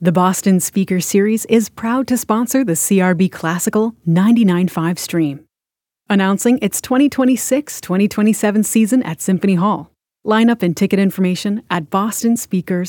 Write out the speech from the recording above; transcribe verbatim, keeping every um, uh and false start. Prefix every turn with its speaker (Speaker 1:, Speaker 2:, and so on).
Speaker 1: The Boston Speaker Series is proud to sponsor the C R B Classical ninety-nine point five stream. Announcing its twenty twenty-six twenty twenty-seven season at Symphony Hall. Lineup and ticket information at boston speakers